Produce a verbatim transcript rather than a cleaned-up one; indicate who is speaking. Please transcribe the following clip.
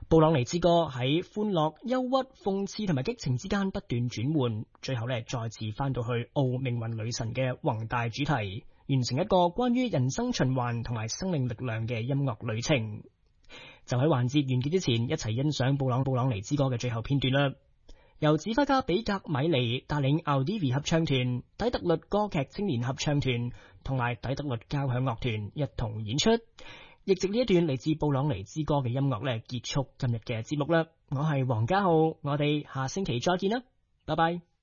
Speaker 1: 布朗尼之歌喺歡樂、憂鬱、諷刺同埋激情之間不斷轉換，最後咧再次翻到去奧命運女神嘅宏大主題，完成一個關於人生循環同埋生命力量嘅音樂旅程。就喺環節完結之前，一齊欣賞布朗布朗尼之歌嘅最後片段啦。由指揮家比格米尼帶領奧迪維合唱團、底特律歌劇青年合唱團同埋底特律交響樂團一同演出。亦藉呢一段嚟自布朗尼之歌嘅音樂咧，結束今日嘅節目啦。我係黃家浩，我哋下星期再見啦，拜拜。